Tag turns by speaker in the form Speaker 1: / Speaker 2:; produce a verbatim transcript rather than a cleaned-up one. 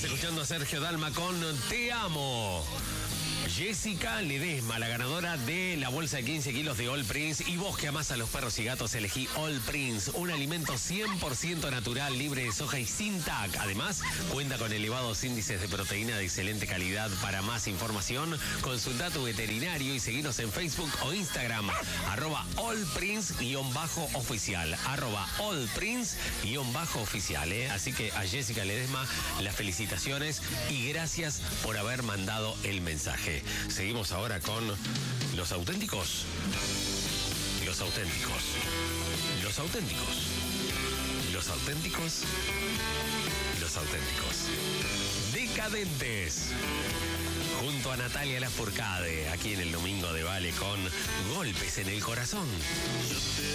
Speaker 1: Estamos escuchando a Sergio Dalma con Te Amo. Jessica Ledesma, la ganadora de la bolsa de quince kilos de All Prince. Y vos que amás a los perros y gatos, elegí All Prince, un alimento cien por ciento natural, libre de soja y sin T A C. Además, cuenta con elevados índices de proteína de excelente calidad. Para más información, consulta a tu veterinario y seguinos en Facebook o Instagram, arroba allprince-oficial, arroba allprince-oficial, ¿eh? Así que a Jessica Ledesma, las felicitaciones y gracias por haber mandado el mensaje. Seguimos ahora con los auténticos. Los auténticos. Los auténticos. Los auténticos. Los auténticos. Decadentes. Junto a Natalia Lafourcade, aquí en el Domingo de Vale con Golpes en el Corazón.